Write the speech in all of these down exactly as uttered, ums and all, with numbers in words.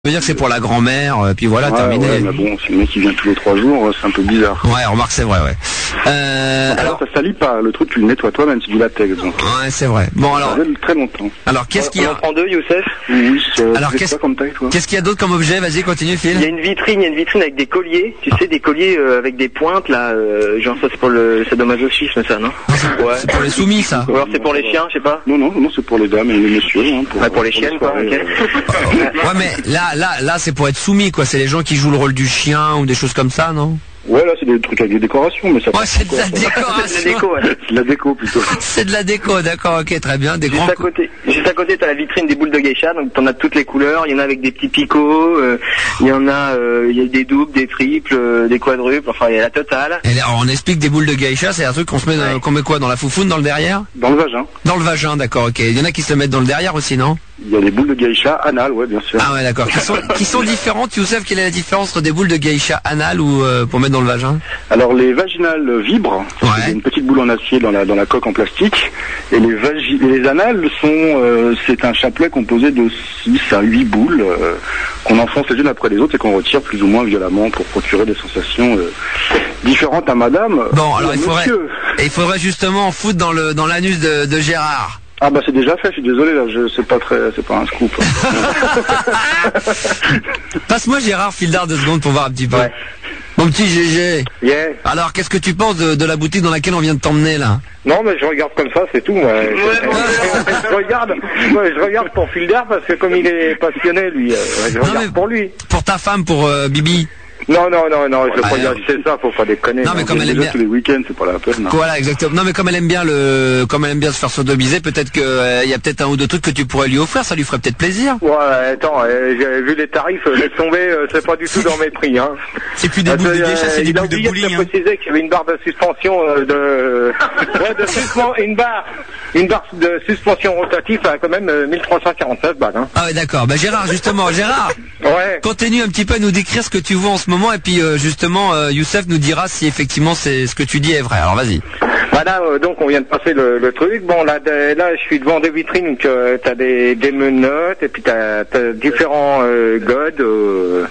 Ça veut dire que c'est pour la grand-mère, euh, puis voilà, ouais, terminé. Ouais, mais bon, si le mec qui vient tous les trois jours, c'est un peu bizarre. Ouais, remarque, c'est vrai, ouais. Euh, alors, alors, ça salit pas, le truc, tu le nettoies toi, même si du latex. Donc. Ouais, c'est vrai. Bon, alors. Ça très longtemps. Alors, qu'est-ce qu'il y a? On en prend deux, Youssef? Oui, c'est. Alors, qu'est-ce comme taille, toi? Qu'est-ce qu'il y a d'autre comme objet? Vas-y, continue, Phil. Il y a une vitrine, il y a une vitrine avec des colliers. Tu sais, des colliers euh, avec des pointes, là. Euh, genre, ça, c'est pour le sadomasochisme, ça, non? Ouais. C'est pour les soumis, ça. Ou alors, c'est pour les chiens, je sais pas. Non, non, non, c'est pour les dames et les messieurs. Hein, pour, ouais, pour les chiennes, quoi. Okay. Ouais, mais là, là, là, c'est pour être soumis, quoi. C'est les gens qui jouent le rôle du chien ou des choses comme ça, non? Ouais, là, c'est des trucs avec des décorations, mais ça. Ouais, c'est de la décoration. C'est de la déco, ouais. C'est de la déco, plutôt. C'est de la déco, d'accord, ok, très bien. Des juste grands. À côté, juste à côté, t'as la vitrine des boules de geisha, donc t'en as toutes les couleurs. Il y en a avec des petits picots, euh, il y en a, euh, il y a des doubles, des triples, euh, des quadruples, enfin, il y a la totale. Et alors, on explique des boules de geisha, c'est un truc qu'on se met, dans, ouais. qu'on met quoi, dans la foufoune, dans le derrière? Dans le vagin. Dans le vagin, d'accord, ok. Il y en a qui se le mettent dans le derrière aussi, non? Il y a des boules de geisha anal, ouais, bien sûr. Ah ouais, d'accord. Qui sont, qui sont différentes, Youssef, quelle est la différence entre des boules de geisha anal ou euh, pour mettre dans le vagin? Alors les vaginales vibrent, ouais. C'est une petite boule en acier dans la dans la coque en plastique, et les vagi et les anales sont euh, c'est un chapelet composé de six à huit boules euh, qu'on enfonce les unes après les autres et qu'on retire plus ou moins violemment pour procurer des sensations euh, différentes à madame. Bon, alors il faudrait et il faudrait justement foutre dans le dans l'anus de, de Gérard. Ah bah c'est déjà fait, je suis désolé là, je c'est pas très c'est pas un scoop. Passe-moi Gérard Fildard deux secondes pour voir un petit peu. Ouais. Mon petit G G. Yeah. Alors qu'est-ce que tu penses de, de la boutique dans laquelle on vient de t'emmener là? Non mais je regarde comme ça, c'est tout. Moi. Ouais, je, je regarde, ouais, je regarde pour Fildard parce que comme il est passionné lui, euh, je non, regarde pour lui. Pour ta femme, pour euh, Bibi. Non, non, non, non, je ah, regarde, c'est ça, faut pas déconner. Non, mais comme elle aime bien. Tous les week-ends, c'est pas la peine. Voilà, exactement. Non, mais comme elle aime bien le, comme elle aime bien se faire sodomiser, peut-être que, il euh, y a peut-être un ou deux trucs que tu pourrais lui offrir, ça lui ferait peut-être plaisir. Ouais, attends, euh, j'ai vu les tarifs, euh, laisse tomber, euh, c'est pas du tout dans mes prix, hein. C'est plus des boules de geisha, c'est des boules de bowling. Il a précisé qu'il y avait une barre de suspension, euh, de, ouais, de suspension, une barre, une barre de suspension rotative à quand même euh, mille trois cent quarante-neuf balles, hein. Ah ouais, d'accord. Bah, Gérard, justement, Gérard. Ouais. Continue un petit peu à nous décrire ce que tu vois en ce moment et puis, euh, justement, euh, Youssef nous dira si effectivement c'est ce que tu dis est vrai. Alors vas-y. Voilà, euh, donc on vient de passer le, le truc. Bon, là, de, là, je suis devant des vitrines, donc euh, t'as des, des menottes et puis t'as as différents euh, godes, euh,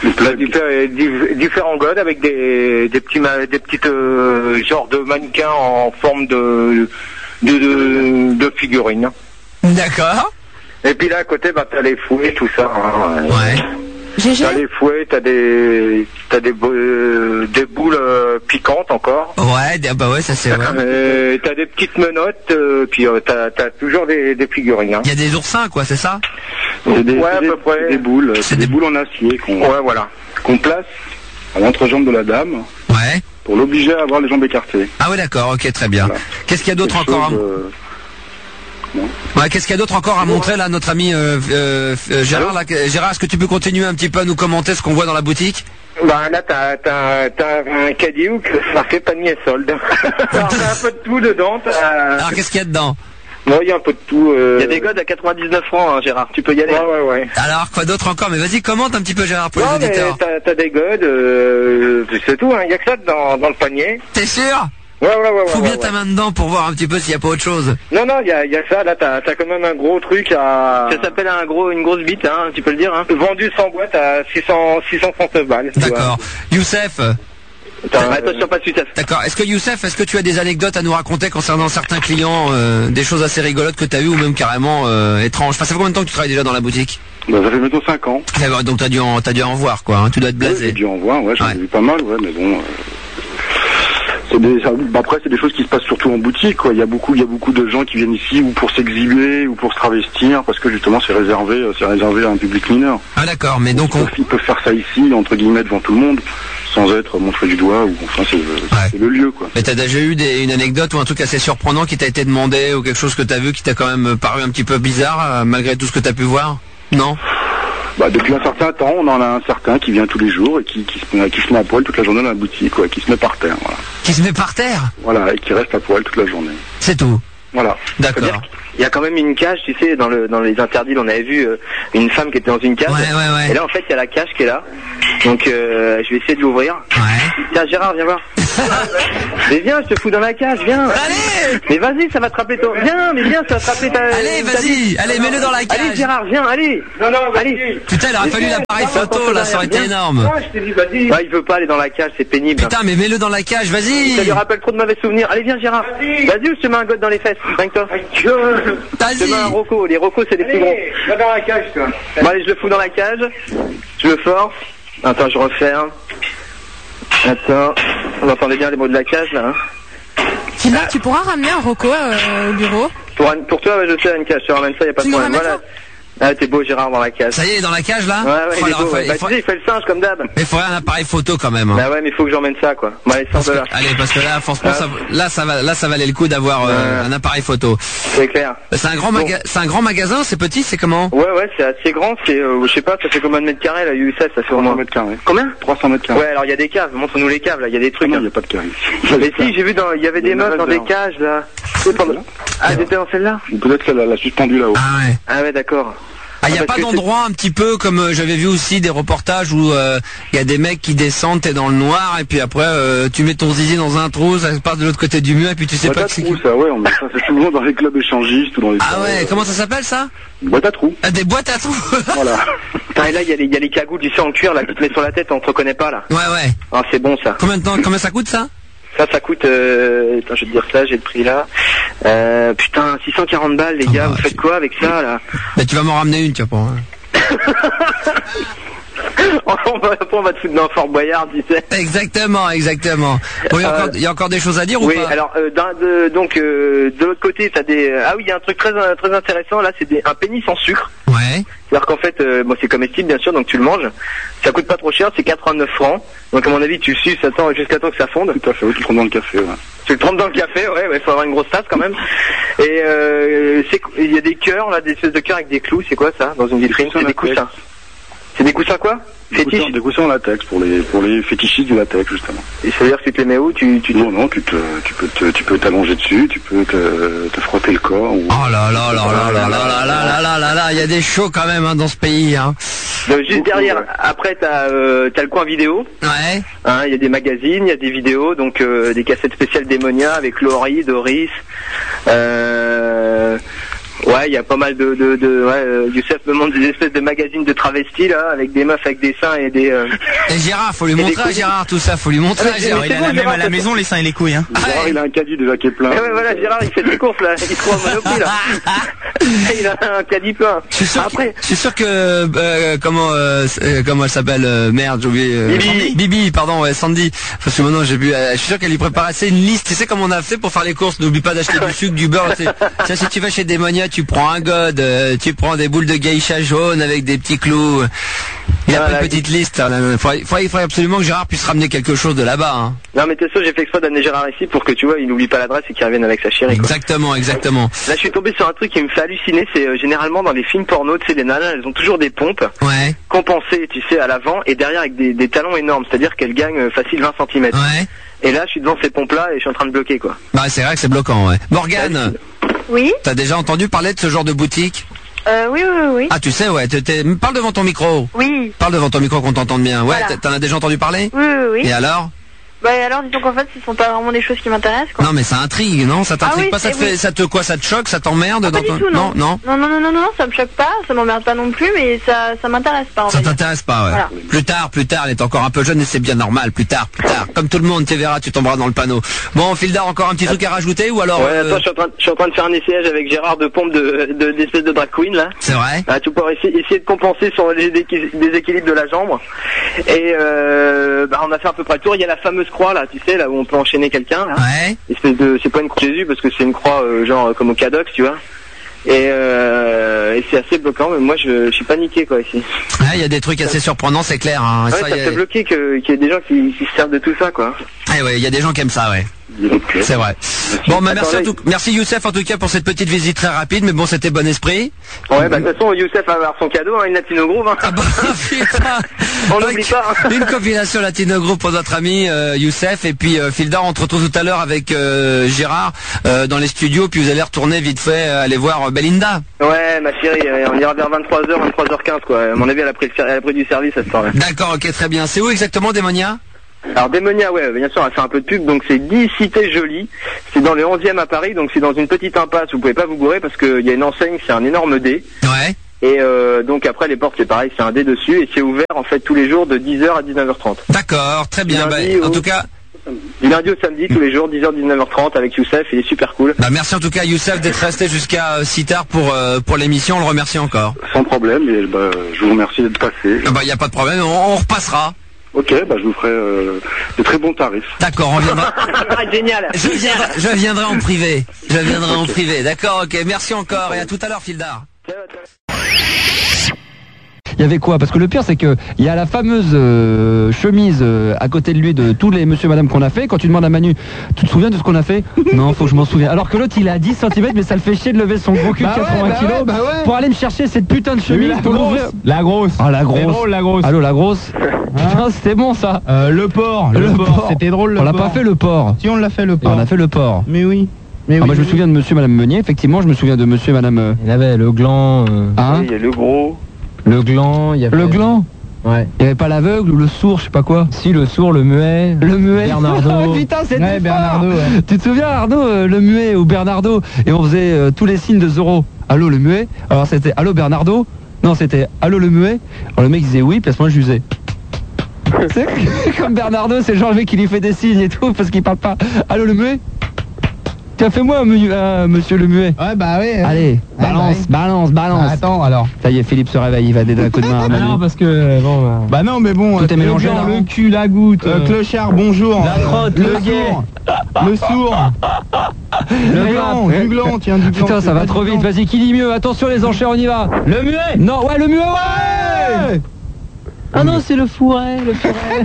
diffé différents godes avec des, des petits, des petites euh, genres de mannequins en forme de de, de, de figurines. D'accord. Et puis là à côté, bah t'as les fouets, tout ça. Hein, ouais. T'as les fouets, t'as des, t'as des, euh, des boules euh, piquantes encore. Ouais, bah ouais, ça c'est vrai. Euh, t'as des petites menottes, euh, puis euh, t'as, t'as toujours des, des figurines. Hein. Il y a des oursins, quoi, c'est ça? C'est des, ouais, à des, peu près. Des boules, c'est des, des boules en acier qu'on, ouais, voilà, qu'on place à l'entrejambe de la dame. Ouais. Pour l'obliger à avoir les jambes écartées. Ah ouais, d'accord, ok, très bien. Voilà. Qu'est-ce qu'il y a d'autre encore? Chose, euh... Ouais, qu'est-ce qu'il y a d'autre encore à montrer là, notre ami euh, euh, euh, Gérard là, Gérard, est-ce que tu peux continuer un petit peu à nous commenter ce qu'on voit dans la boutique? Bah là t'as un caddie où marqué panier solde. Alors t'as un peu de tout dedans. Alors qu'est-ce qu'il y a dedans? Bon, il y a un peu de tout. Euh... Il y a des godes à quatre-vingt-dix-neuf francs, hein, Gérard. Tu peux y aller. Ouais, ouais, ouais. Alors quoi d'autre encore? Mais vas-y, commente un petit peu, Gérard, pour non, les auditeurs. T'as t'as des godes, euh, c'est tout. Hein. Il y a que ça dans, dans le panier. T'es sûr? Ouais, ouais, ouais. Faut ouais, bien ouais, ta ouais. main dedans pour voir un petit peu s'il n'y a pas autre chose. Non, non, il y a, y a ça. Là, t'as as quand même un gros truc à. Ça s'appelle un gros, une grosse bite, hein. Tu peux le dire. Hein. Vendu sans boîte à six cents, six cent trente-neuf balles. D'accord. Youssef. Attention, pas de Youssef. D'accord. Est-ce que Youssef, est-ce que tu as des anecdotes à nous raconter concernant certains clients, euh, des choses assez rigolotes que tu as eues ou même carrément euh, étranges? Enfin, ça fait combien de temps que tu travailles déjà dans la boutique? Bah, ça fait bientôt cinq ans. Ah, donc t'as dû en, t'as dû en voir, quoi. Hein. Tu dois être blasé. Oui, j'ai dû en voir, ouais, j'en ai ouais. vu pas mal, ouais, mais bon. Euh... Des, ça, bah après c'est des choses qui se passent surtout en boutique, quoi. Il y a beaucoup, il y a beaucoup de gens qui viennent ici ou pour s'exhiber ou pour se travestir parce que justement c'est réservé, c'est réservé à un public mineur. Ah d'accord, mais donc ils, on... peuvent, ils peuvent faire ça ici entre guillemets devant tout le monde sans être montré du doigt ou enfin c'est ouais. le lieu, quoi. Mais t'as déjà eu des, une anecdote ou un truc assez surprenant qui t'a été demandé ou quelque chose que t'as vu qui t'a quand même paru un petit peu bizarre euh, malgré tout ce que t'as pu voir? Non? Bah, depuis un certain temps, on en a un certain qui vient tous les jours et qui, qui, se, qui se met à poil toute la journée dans la boutique, quoi, qui se met par terre, voilà. Qui se met par terre? Voilà, et qui reste à poil toute la journée. C'est tout? Voilà. D'accord. Il y a quand même une cage, tu sais, dans, le, dans les interdits, on avait vu euh, une femme qui était dans une cage. Ouais, ouais, ouais. Et là, en fait, il y a la cage qui est là. Donc, euh, je vais essayer de l'ouvrir. Ouais. Tiens, Gérard, viens voir. Mais viens, je te fous dans la cage, viens. Allez. Mais vas-y, ça va te rappeler ton... Viens, mais viens, ça va te rappeler ta... Allez, vas-y, ta... allez, mets-le dans la cage. Allez, Gérard, viens, allez. Non, non, allez. Putain, il aurait fallu l'appareil photo, là, ça aurait été énorme. Non, je t'ai dit, vas-y. Ouais, il veut pas aller dans la cage, c'est pénible. Putain, mais mets-le dans la cage, vas-y. Ça lui rappelle trop de mauvais souvenirs. Allez, viens, Gérard. Vas-y, ou je te mets un god dans les fesses. Rien que toi. Je te mets un Rocco. Les Rocco, c'est les plus gros. Va dans la cage, toi. Bon, allez, je le fous dans la cage. Je le force. Attends, je referme. Attends. Vous entendez bien les mots de la cage, là, hein. Philda, tu pourras ramener un Rocco euh, au bureau? Pour, pour toi, ouais, je sais, Annika, je te ramène ça, y a pas tu de problème. Voilà. Ah, t'es beau, Gérard, dans la cage. Ça y est, dans la cage, là? Ouais, ouais, oh, il est beau, faut, ouais. Bah, il faut... tu sais, il fait le singe, comme d'hab. Mais il faudrait un appareil photo, quand même. Hein. Bah ouais, mais il faut que j'emmène ça, quoi. Bon, allez, sors de là. Que... Allez, parce que là, franchement, ah. ça... là, ça va, là, ça valait le coup d'avoir euh, ouais. un appareil photo. C'est clair. C'est un grand bon. maga... c'est un grand magasin, c'est petit, c'est comment? Ouais, ouais, c'est assez grand, c'est, euh, je sais pas, ça fait combien de mètres carrés, là, U S S, ça fait au moins. trois cents mètres carrés. Combien? trois cents mètres carrés. Ouais, alors il y a des caves, montre-nous les caves, là, il y a des trucs. Non, il hein. n'y a pas de carré. Mais si, j'ai vu dans, il y avait des meufs dans des cages, là. Ah, j'étais dans celle-là? Peut-être qu'elle l'a suspendue là-haut. Ah ouais. Ah ouais, d'accord. Ah, il n'y a ah, pas d'endroit un petit peu comme euh, j'avais vu aussi des reportages où il euh, y a des mecs qui descendent, t'es dans le noir et puis après euh, tu mets ton zizi dans un trou, ça passe de l'autre côté du mur et puis tu sais boîte pas à que c'est trous, qui. ça, ouais, on met ça, c'est souvent dans les clubs échangistes ou dans les... Ah ouais, comment ça s'appelle ça? Une boîte à trous. Ah, des boîtes à trous. Voilà. Putain, et là, il y, y a les cagoules du sang en cuir, là, qui te met sur la tête, on te reconnaît pas, là. Ouais, ouais. Ah, c'est bon, ça. Combien de temps, combien ça coûte ça? Ça, ça coûte, euh, attends, je vais te dire ça, j'ai le prix là. Euh, putain, six cent quarante balles, les oh gars, bah, vous faites tu... quoi avec ça, là? Bah, tu vas m'en ramener une, tu vois pas. Hein. on, va, on va te foutre dans le Fort Boyard, tu sais. Exactement, exactement. Bon, il y, a encore, il y a encore des choses à dire oui, ou pas? Oui, alors, euh, d'un, de, donc, euh, de l'autre côté, t'as des... Ah oui, il y a un truc très, très intéressant, là, c'est des, un pénis en sucre. Ouais. C'est-à-dire qu'en fait, euh, bon, c'est comestible, bien sûr, donc tu le manges. Ça coûte pas trop cher, c'est quatre-vingt-neuf francs. Donc, à mon avis, tu suces attends, jusqu'à temps que ça fonde. Tout à fait, oui, tu le trempes dans le café, ouais. Tu le trempes dans le café, ouais, ouais, faut avoir une grosse tasse quand même. Et euh, c'est, il y a des cœurs, là, des espèces de cœurs avec des clous, c'est quoi ça, dans une vitrine? C'est des coussins. C'est des coussins quoi? Des coussins, des coussins en latex pour les pour les fétichistes du latex justement. Et ça veut dire que tu te les mets où? Tu, tu non non tu te tu peux te, tu peux t'allonger dessus, tu peux te, te frotter le corps. Ou... Oh là là là là là là là là là là là, il y a des shows quand même hein, dans ce pays. Hein. Donc, juste derrière, après t'as euh, t'as le coin vidéo. Ouais. Hein, il y a des magazines, il y a des vidéos, donc euh, des cassettes spéciales Démonia avec Laurie, Doris. Euh... Ouais, il y a pas mal de, de, de ouais, euh, Youssef me montre des espèces de magazines de travestis là, avec des meufs avec des seins et des. Euh... Et Gérard, faut lui montrer à Gérard tout ça, faut lui montrer. Ah, Gérard, il a la même à la maison les seins et les couilles. Hein. Gérard, ah, ouais. il a un caddie déjà qui est plein. Ah ouais, voilà, Gérard, il fait des courses là, il trouve un Monoprix là. Il a un caddie plein. Je suis sûr. Après, je suis sûr que euh, comment euh, euh, comment elle s'appelle euh, merde, j'ai oublié. Euh, Bibi. Bibi, pardon, ouais, Sandy. Parce que maintenant j'ai vu. Euh, je suis sûr qu'elle lui prépare assez une liste. Tu sais comment on a fait pour faire les courses. N'oublie pas d'acheter du sucre, du beurre. Tiens, si tu vas chez Démonia, tu prends un god. Euh, tu prends des boules de geisha jaune avec des petits clous. Il a voilà, pas une petite liste. Il faudrait, faudrait, faudrait absolument que Gérard puisse ramener quelque chose de là-bas. Hein. Non mais t'es sûr, j'ai fait exprès d'amener Gérard ici pour que tu vois, il n'oublie pas l'adresse et qu'il revienne avec sa chérie. Quoi. Exactement, exactement. Là je suis tombé sur un truc qui me fait halluciner, c'est euh, généralement dans les films porno, tu sais les nanas, elles ont toujours des pompes Ouais. compensées, tu sais, à l'avant et derrière avec des, des talons énormes, c'est-à-dire qu'elles gagnent euh, facile vingt centimètres. Ouais. Et là je suis devant ces pompes-là et je suis en train de bloquer quoi. Bah c'est vrai que c'est bloquant, ouais. Morgane, Oui. t'as déjà entendu parler de ce genre de boutique? Euh, oui, oui, oui. Ah tu sais, ouais. T'es, t'es... Parle devant ton micro. Oui. Parle devant ton micro qu'on t'entende bien. Ouais. Voilà. T'en as déjà entendu parler? Oui, oui, oui. Et alors? Bah alors disons qu'en fait ce sont pas vraiment des choses qui m'intéressent quoi. Non mais ça intrigue, non? Ça t'intrigue Ah oui, pas? Ça te c'est- fait, oui. ça te quoi? Ça te choque? Ça t'emmerde? Ah, dans pas ton... du tout, non. non, non. Non, non, non, non, non, ça me choque pas, ça m'emmerde pas non plus, mais ça, ça m'intéresse pas. On Ça va dire. t'intéresse pas, ouais. Voilà. Plus tard, plus tard, elle est encore un peu jeune et c'est bien normal. Plus tard, plus tard. Comme tout le monde, tu verras, tu tomberas dans le panneau. Bon, Fildar, encore un petit truc à rajouter ou alors? Ouais, euh, attends, je suis, en train, je suis en train de faire un essayage avec Gérard de pompe de, de, d'espèce de drag queen là. C'est vrai? Ah, tu pourrais essayer, essayer de compenser sur les déqui- déséquilibres de la jambe. Et euh, bah, on a fait à peu près le tour. Il y a la fameuse croix là, tu sais, là où on peut enchaîner quelqu'un. Là. Ouais. Espèce de, c'est pas une croix de Jésus parce que c'est une croix euh, genre comme au Cadox, tu vois. Et, euh, et c'est assez bloquant. Mais moi, je, je suis paniqué quoi ici. Ouais, il y a des trucs assez surprenants, c'est clair. Hein. Ouais, Ça, ça y a... fait bloquer que, qu'il y ait des gens qui, qui se servent de tout ça quoi. Eh ouais, il y a des gens qui aiment ça, ouais. C'est vrai. Bon, bah, merci, en tout... merci Youssef en tout cas pour cette petite visite très rapide, mais bon, c'était bon esprit. Ouais, bah de toute façon, Youssef va avoir son cadeau, hein, une Latino Groove. Hein. Ah bah putain. On n'oublie pas. Hein. Une compilation Latino Group pour notre ami euh, Youssef et puis euh, Fildar, on te retrouve tout à l'heure avec euh, Gérard euh, dans les studios, puis vous allez retourner vite fait euh, aller voir euh, Belinda. Ouais, ma chérie, euh, on ira vers vingt-trois heures, vingt-trois heures quinze quoi. À mon avis, elle a pris, le, elle a pris du service à ce temps-là. D'accord, ok, très bien. C'est où exactement, Démonia? Alors Démonia, ouais, bien sûr, elle fait un peu de pub, donc c'est dix Cité Jolie, c'est dans le onzième à Paris, donc c'est dans une petite impasse, vous pouvez pas vous gourer parce qu'il y a une enseigne, c'est un énorme D. Ouais. Et euh, donc après les portes c'est pareil, c'est un D dessus et c'est ouvert en fait tous les jours de dix heures à dix-neuf heures trente. D'accord, très bien. Bah, Lundi en au- tout cas, Du lundi au samedi, tous les jours, dix heures, dix-neuf heures trente avec Youssef, il est super cool. bah merci en tout cas Youssef d'être resté jusqu'à euh, si tard pour euh, pour l'émission. On le remercie encore. Sans problème, et bah, je vous remercie d'être passé. Ah bah y a pas de problème, on, on repassera. Ok, bah, je vous ferai euh, de très bons tarifs. D'accord, on viendra. Génial. Je viendrai, je viendrai en privé. Je viendrai en privé. D'accord, ok. Merci encore et à tout à l'heure, Fildar. Il y avait quoi? Parce que le pire c'est que il y a la fameuse euh, chemise euh, à côté de lui de tous les monsieur madame qu'on a fait. Quand tu demandes à Manu, tu te souviens de ce qu'on a fait? Non, faut que je m'en souvienne. Alors que l'autre il est à dix centimètres mais ça le fait chier de lever son gros cul de Bah ouais, quatre-vingts bah kilos ouais, bah ouais. pour aller me chercher cette putain de chemise la pour grosse, l'ouvrir. la grosse. Ah la grosse. C'est drôle, la grosse. Allô la grosse. Putain, c'était bon ça. Euh, le porc, le, Le porc, porc. c'était drôle le On l'a porc. pas fait le porc. Si on l'a fait le porc. On a fait le porc. Mais oui. Mais Ah, oui, moi je me mais souviens de monsieur et madame Meunier, effectivement je me souviens de monsieur et madame euh, Il avait le gland, euh, hein Il y a le gros. le gland, il y avait... le gland. Ouais. Il y avait pas l'aveugle ou le sourd, je sais pas quoi. Si, le sourd, le muet. Le muet. Bernardo. Oh, putain, c'était Ouais, fort. Bernardo, ouais. Tu te souviens Arnaud, euh, le muet ou Bernardo? Et on faisait euh, tous les signes de Zorro. Allô le muet. Alors c'était allô Bernardo. Non, c'était allô le muet. Alors le mec disait oui, puis à ce moment je lui faisais. C'est comme Bernardo, c'est genre le mec qui lui fait des signes et tout parce qu'il parle pas. Allô le muet. Tiens, fais-moi mu- euh, monsieur le muet. Ouais, bah ouais. Allez, Ah, balance, bah balance, balance. Ah, attends, alors. Ça y est, Philippe se réveille, il va donner un coup de main à Ah Manu. non, parce que, bon... bah, Bah non, mais bon. Tout est euh, mélangé, le gland, là, hein. le cul, la goutte. Euh, clochard, bonjour. La crotte, le gay. sourd. Le sourd. Le gland, gland. du gland, tiens, du gland. Putain, ça c'est va pas trop du vite, gland. vas-y, qui dit mieux? Attention les enchères, on y va. Le muet. Non, ouais, le muet, ouais. Ah non, c'est le fourret, le fourret.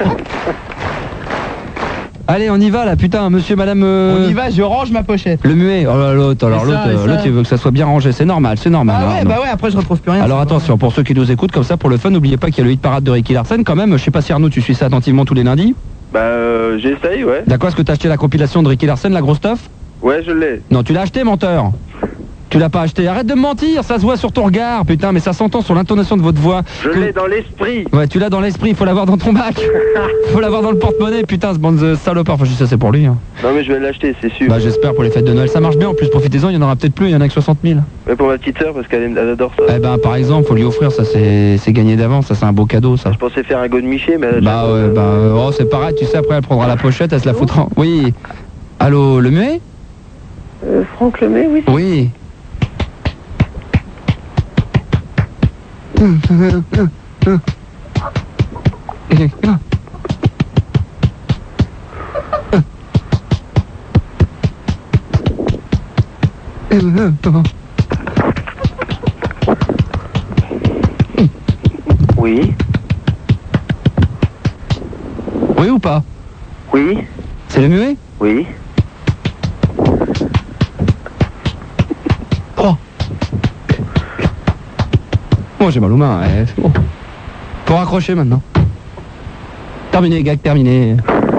Allez, on y va là, putain, monsieur, madame... euh, On y va, je range ma pochette. Le muet, oh là l'autre, alors Et ça, l'autre, et euh, ça. l'autre il veut que ça soit bien rangé, c'est normal, c'est normal. Ah hein, ouais, non. bah ouais, après je retrouve plus rien. Alors c'est attention, pour ceux qui nous écoutent comme ça, pour le fun, n'oubliez pas qu'il y a le hit parade de Ricky Larson quand même, je sais pas si Arnaud tu suis ça attentivement tous les lundis. Bah euh, j'essaye, ouais. D'accord, est-ce que t'as acheté la compilation de Ricky Larson, la grosse stuff? Ouais, je l'ai. Non, tu l'as acheté, menteur. Tu l'as pas acheté, arrête de me mentir, ça se voit sur ton regard, putain, mais ça s'entend sur l'intonation de votre voix. Je Que- l'ai dans l'esprit. Ouais, tu l'as dans l'esprit, il faut l'avoir dans ton bac. Faut l'avoir dans le porte-monnaie, putain, ce bande de salopards. Enfin, je sais ça, c'est pour lui. Hein. Non mais je vais l'acheter, c'est sûr. Bah, j'espère pour les fêtes de Noël. Ça marche bien, en plus, profitez-en, il y en aura peut-être plus, il y en a que soixante mille. Mais pour ma petite sœur, parce qu'elle aime- elle adore ça. Eh ben, par exemple, faut lui offrir, ça, c'est c'est gagné d'avance, ça, c'est un beau cadeau, ça. Je pensais faire un godemiché, mais... elle a Bah, déjà- ouais, bah, euh, oh, c'est pareil, tu sais, après, elle prendra la pochette, elle se la foutra. Oui. Allô, le muet? Euh, Franck Lemay, oui. Oui. Oui. Oui ou pas? Oui. C'est le muet? Oui. Oh. Bon, j'ai mal aux mains, ouais, c'est bon. Faut raccrocher maintenant. Terminé, gag terminé.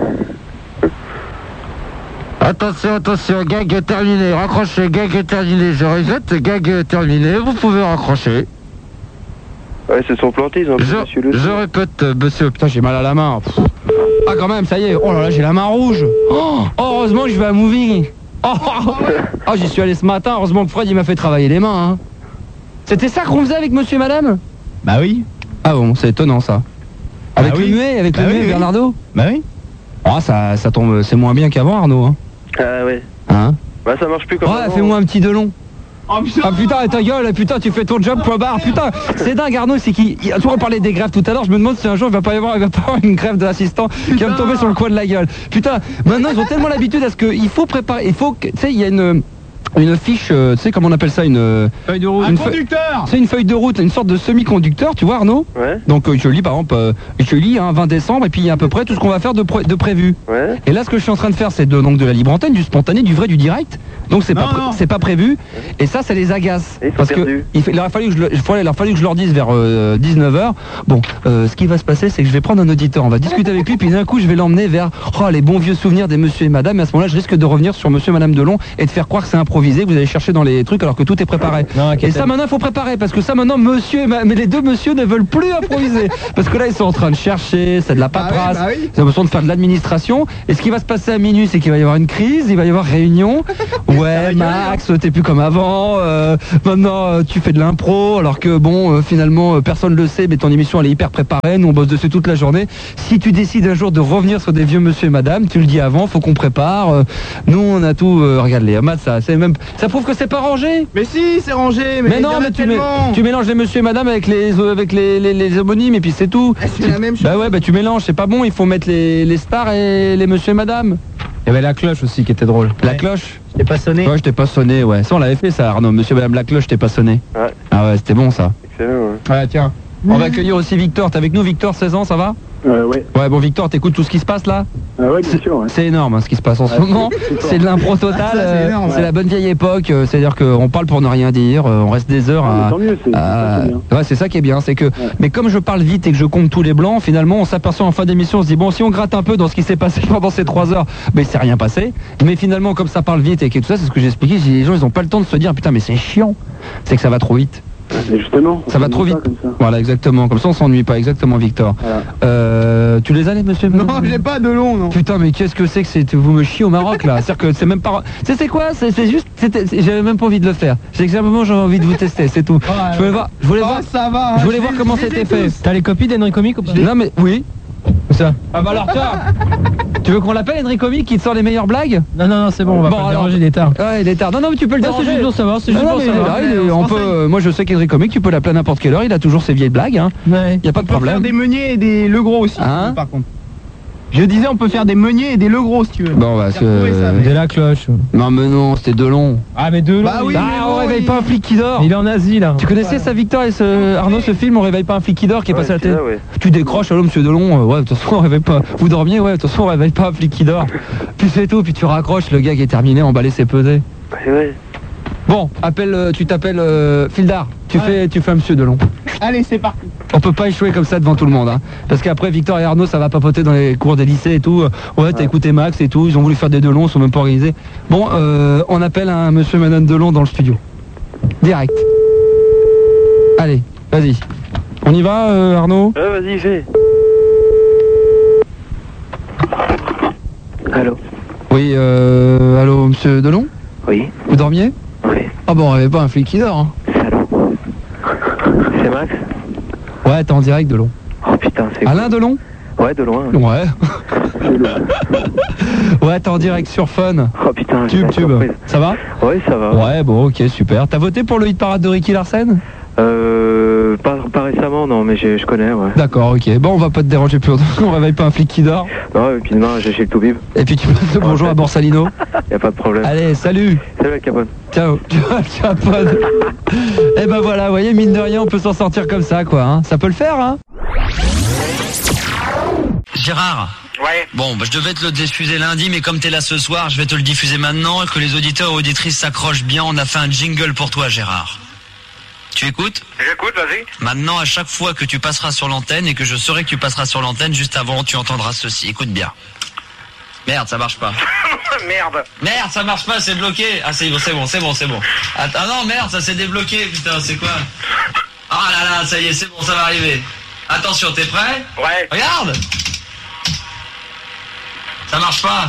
Attention, attention, gag terminé, raccrochez, gag terminé, je répète, gag terminé, vous pouvez raccrocher. Ouais, se sont plantés, ils ont Je, monsieur le... je répète, monsieur, putain, j'ai mal à la main. Pff. Ah, quand même, ça y est, oh là là, j'ai la main rouge. Oh, heureusement que je vais à Moving. Oh, oh, oh, j'y suis allé ce matin, heureusement que Fred, il m'a fait travailler les mains. Hein. C'était ça qu'on faisait avec monsieur et madame? Bah oui. Ah bon, c'est étonnant ça. Avec Bah le oui. muet, avec Bah le oui, muet, oui. Bernardo? Bah oui. Oh, ça, ça tombe, c'est moins bien qu'avant, Arnaud. Hein, Ah ouais. hein Bah ça marche plus comme Ouais, avant. fais-moi un petit delon. Oh putain. Ah putain, et ta gueule, putain, tu fais ton job, point barre. Putain, c'est dingue, Arnaud, c'est qu'il. il- Tu vois, on parlait des grèves tout à l'heure, je me demande si un jour il va pas y avoir, il va pas y avoir une grève de l'assistant qui va me tomber sur le coin de la gueule. Putain, maintenant ils ont tellement l'habitude à ce qu'il faut préparer, il faut que. Tu sais, il y a une. Une fiche, euh, tu sais comment on appelle ça, une. Feuille de route. Un une feuille- conducteur. C'est une feuille de route, une sorte de semi-conducteur, tu vois, Arnaud? Ouais. Donc euh, je lis par exemple, euh, je lis hein, vingt décembre et puis il y a à peu près tout ce qu'on va faire de, pré- de prévu. Ouais. Et là ce que je suis en train de faire c'est de, donc de la libre antenne, du spontané, du vrai, du direct. Donc c'est Non, pas, pré- non. c'est pas prévu. Et ça, ça les agace. Ils sont Parce que perdus. il, fait- il aurait fallu que je, le- il faudrait- il aurait fallu que je leur dise vers euh, dix-neuf heures. Bon, euh, ce qui va se passer, c'est que je vais prendre un auditeur, on va discuter avec lui, puis d'un coup, je vais l'emmener vers oh, les bons vieux souvenirs des monsieur et madame. Et à ce moment-là, je risque de revenir sur monsieur et madame Delon et de faire croire que c'est improvisé, que vous allez chercher dans les trucs alors que tout est préparé. Non, Et inquiétez- ça, maintenant, il faut préparer parce que ça, maintenant, monsieur et ma- mais les deux monsieur ne veulent plus improviser. Parce que là, ils sont en train de chercher, c'est de la Bah oui, paperasse, bah oui. ils ont besoin de faire de l'administration. Et ce qui va se passer à minuit, c'est qu'il va y avoir une crise, il va y avoir réunion. Ouais, Max, t'es plus comme avant. euh, maintenant, euh, tu fais de l'impro, alors que bon, euh, finalement, euh, personne le sait, mais ton émission elle est hyper préparée. Nous, on bosse dessus toute la journée. Si tu décides un jour de revenir sur des vieux monsieur et madame, tu le dis avant, faut qu'on prépare. euh, nous, on a tout. euh, regarde les Matt, ça, c'est même, ça prouve que c'est pas rangé. Mais si, c'est rangé, mais, Mais il y non, en a mais tu, mets- tellement. tu mélanges les monsieur et madame avec les euh, avec les, les, les homonymes et puis c'est tout. Eh, c'est la même chose. Bah ouais, bah tu mélanges, c'est pas bon. Il faut mettre les, les stars et les monsieur et madame. Il y avait la cloche aussi qui était drôle. La cloche. T'es pas sonné? Ouais, je t'ai pas sonné, ouais. Ça, on l'avait fait, ça, Arnaud. Monsieur, madame, la cloche, je t'ai pas sonné. Ouais. Ah ouais, c'était bon, ça. Excellent, ouais. Ouais, tiens. On va accueillir aussi Victor. T'es avec nous, Victor, seize ans, ça va? Euh, ouais. Ouais, bon, Victor, t'écoutes tout ce qui se passe là? Ah ouais, bien sûr. Ouais. C'est énorme, hein, ce qui se passe en ce moment. C'est de l'impro total. Ah, ça, c'est euh, énorme, c'est ouais. la bonne vieille époque. euh, C'est-à-dire qu'on parle pour ne rien dire. euh, On reste des heures Ah, mais à. tant mieux, c'est c'est ça qui est bien. Ouais, c'est ça qui est bien, c'est que. Mais comme je parle vite et que je compte tous les blancs, finalement, on s'aperçoit en fin d'émission, on se dit bon, si on gratte un peu dans ce qui s'est passé pendant ces trois heures, ben il s'est rien passé. Mais finalement, comme ça parle vite et que tout ça, c'est ce que j'ai expliqué. j'ai- Les gens, ils ont pas le temps de se dire putain, mais c'est chiant. C'est que ça va trop vite. Mais justement, on Ça va s'ennuie trop pas vite. comme ça. Voilà, exactement. Comme ça, on s'ennuie pas. Exactement, Victor. Voilà. Euh, tu les as les monsieur? Non, j'ai pas de long, non. Putain, mais qu'est-ce que c'est que c'est vous me chiez au Maroc là? C'est-à-dire que c'est même pas. Tu sais c'est quoi? C'est c'est juste. c'était- c'est- J'avais même pas envie de le faire. C'est que simplement j'avais envie de vous tester, c'est tout. Je voulais voir. Je voulais Oh, voir. ça va. Je voulais je voir les- comment je les ai c'était fait. tous. T'as les copies d'Henry Comic ou pas? Non mais oui. Où ça? Ah bah alors toi. Tu veux qu'on l'appelle Henry Comic qui te sort les meilleures blagues? Non, non, non, c'est bon, on va Bon, pas le alors- déranger, il est tard. Ouais, il est tard. Non non mais tu peux le Non, déranger. c'est juste pour savoir, c'est Non, juste non, pour mais il est savoir. là, il est- on se on peut, renseigne. euh, moi je sais qu'Henry Comic tu peux l'appeler à n'importe quelle heure, il a toujours ses vieilles blagues hein. Ouais. Y a pas de On peut faire problème. des meuniers et des le gros aussi, Hein par contre. Je disais, on peut faire des meuniers et des le gros si tu veux. Bon bah J'ai retrouvé ça, c'est. mais- De la cloche. Non mais non, c'était Delon. Ah, mais de Bah oui, Ah, mais on bon, réveille il- pas un flic qui dort. Il est en Asie, là. Tu connaissais ça Victor et ce Arnaud ce film On réveille pas un flic qui dort qui est Ouais, passé à la c'est télé? là, ouais. Tu décroches, allô monsieur Delon, euh, ouais de toute façon on réveille pas. Vous dormiez, ouais de toute façon on réveille pas un flic qui dort. Puis c'est tout, puis tu raccroches, le gag est terminé, emballé c'est pesé. Ouais, ouais. Bon, appelle, euh, tu t'appelles euh, Fildar, tu Ouais. fais tu fais un monsieur Delon. Allez, c'est parti. On peut pas échouer comme ça devant tout le monde hein. Parce qu'après Victor et Arnaud ça va papoter dans les cours des lycées et tout. Ouais t'as écouté Max et tout, ils ont voulu faire des Delon, ils sont même pas organisés. Bon euh, on appelle un monsieur et madame Delon dans le studio. Direct. Allez, vas-y. On y va euh, Arnaud? Ouais, vas-y, fais. Allô? Oui, euh, allô, monsieur Delon? Oui, Vous dormiez? oui, Ah bon, on réveille pas un flic qui dort, hein. salaud. C'est Max? Ouais, t'es en direct, Delon. Oh putain, c'est Alain Delon? cool. Ouais, de loin. Ouais. Ouais. Ouais, t'es en direct sur Fun. Oh putain, j'ai Tube, la tube. surprise. Ça va? Ouais, ça va. Ouais, bon, ok, super. T'as voté pour le hit parade de Ricky Larsen? Euh, pas, pas récemment, non, mais je, je connais, ouais. D'accord, ok. Bon, on va pas te déranger plus longtemps. On réveille pas un flic qui dort. Non, et puis demain, j'ai chez le Toubib. Et puis tu passes le bonjour à Borsalino. Y a pas de problème. Allez, salut. Salut, la Capone. Ciao. Ciao, pote. Et ben voilà, vous voyez, mine de rien, on peut s'en sortir comme ça, quoi. Hein. Ça peut le faire, hein. Gérard. Ouais. Bon, bah, je devais te le diffuser lundi, mais comme t'es là ce soir, je vais te le diffuser maintenant et que les auditeurs et auditrices s'accrochent bien. On a fait un jingle pour toi, Gérard. Tu écoutes? J'écoute, vas-y. Maintenant, à chaque fois que tu passeras sur l'antenne et que je saurai que tu passeras sur l'antenne, juste avant, tu entendras ceci. Écoute bien. Merde, ça marche pas. Merde. Merde, ça marche pas, c'est bloqué. Ah, c'est bon, c'est bon, c'est bon, c'est bon. Attends, ah non, merde, ça s'est débloqué, putain, c'est quoi? Ah là là, ça y est, c'est bon, ça va arriver. Attention, t'es prêt? Ouais. Regarde! Ça marche pas.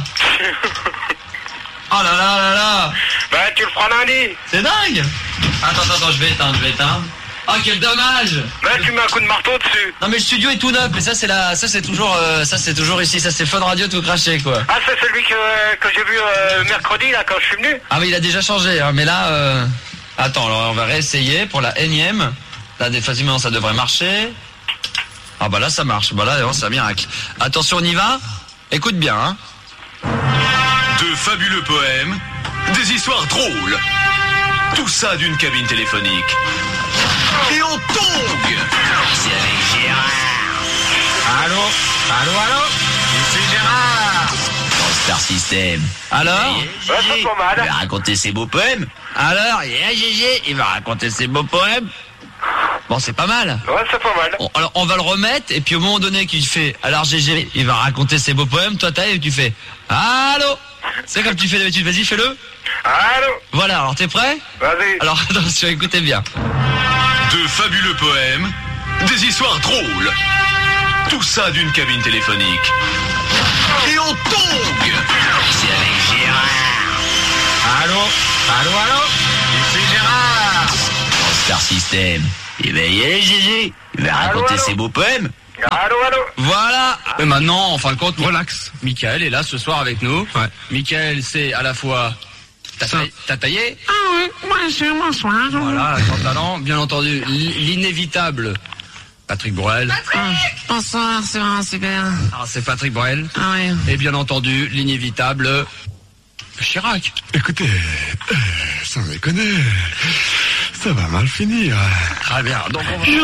Oh là là là là. Bah, tu le feras lundi. C'est dingue. Attends, attends, attends, je vais éteindre, je vais éteindre. Oh, quel dommage. Bah, tu mets un coup de marteau dessus. Non mais le studio est tout neuf, mais ça c'est la, ça c'est toujours, euh, ça c'est toujours ici, ça c'est Fun Radio tout craché quoi. Ah, c'est celui que, que j'ai vu euh, mercredi, là, quand je suis venu. Ah mais il a déjà changé, hein, mais là, euh... attends, alors on va réessayer pour la énième. Là, des facilement ça devrait marcher. Ah bah là ça marche, bah là c'est un miracle. Attention, on y va. Écoute bien, hein. De fabuleux poèmes, des histoires drôles. Tout ça d'une cabine téléphonique. Et en tongue. C'est avec Gérard. Allô, allô, allô. C'est Gérard. Dans Star System. Alors Ouais, c'est pas mal. Il va raconter ses beaux poèmes. Alors, il y a Gégé, il va raconter ses beaux poèmes. Bon, c'est pas mal. Ouais, c'est pas mal. On, alors, on va le remettre, et puis au moment donné qu'il fait, alors Gégé, il va raconter ses beaux poèmes, toi t'arrives et tu fais, allô. C'est comme tu fais d'habitude, vas-y, fais-le. Allô. Voilà, alors t'es prêt? Vas-y. Alors, attention, écoutez bien. De fabuleux poèmes, des histoires drôles. Tout ça d'une cabine téléphonique. Et on tongue. C'est avec Gérard. Allô. Allô, allô. C'est Gérard. Star System. Eh ben, il y a Gégé. Il va Allô, raconter allô. ses beaux poèmes. Allô, allô. Voilà. Et maintenant, en fin de compte, relax. Michael est là ce soir avec nous. Ouais. Michael, c'est à la fois... T'as taillé, t'as taillé. Ah oui, bonjour, bonsoir. Voilà, grand talent. Bien entendu, l'inévitable Patrick Bruel. Patrick. Bonsoir, c'est vraiment super. Ah, c'est Patrick Bruel. Ah oui. Et bien entendu, l'inévitable Chirac. Écoutez, euh, sans déconner, ça va mal finir. Très bien. Donc on va...